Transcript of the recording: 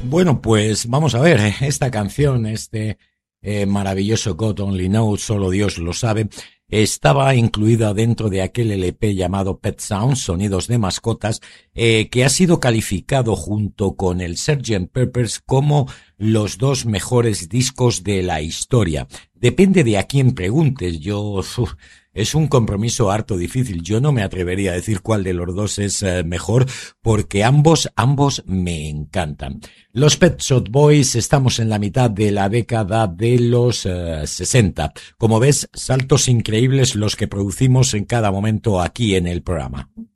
Bueno, pues vamos a ver, esta canción, maravilloso God Only Knows, solo Dios lo sabe, estaba incluida dentro de aquel LP llamado Pet Sounds, Sonidos de Mascotas, que ha sido calificado junto con el Sgt. Pepper's como los dos mejores discos de la historia. Depende de a quién preguntes. Es un compromiso harto difícil. Yo no me atrevería a decir cuál de los dos es mejor, porque ambos me encantan. Los Pet Shop Boys, estamos en la mitad de la década de los 60. Como ves, saltos increíbles los que producimos en cada momento aquí en el programa.